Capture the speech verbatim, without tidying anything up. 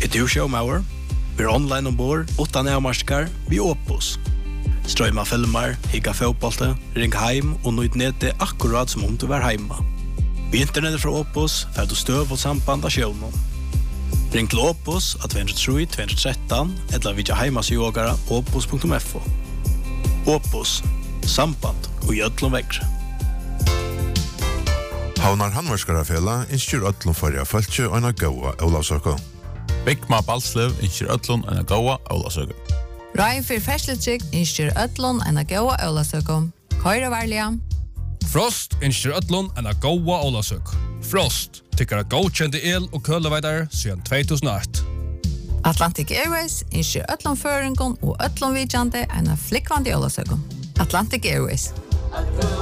Er du showmauer? Vi er online ombord, utan avmarskar, vi Opus. Strøyma filmer, higga fotbollte, ring heim og nøyd nete akkurat som om du var heima. Vi internettet fra Opus får du støv og samband av sjånen. Ring til Opus av två tre två ett tre eller vidja heimasjågara opus punktum f o. Opus, samband og gjødlom vekre. Havnar Handverkskarafela innskjer öllum fyrir fölkje og en gaua Ólavsøku. Bygma Balslev innskjer öllum en gaua Ólavsøku. Ryan fyrir fersletsik innskjer öllum en gaua Ólavsøku. Køyre varliga. Frost innskjer öllum en gaua Ólavsøku. Frost tykkar godkjente el- og køleveidar siden två tusen och ett. Atlantic Airways innskjer öllum føringon og öllum vidjande en flikkvandi Ólavsøku. Atlantic Airways.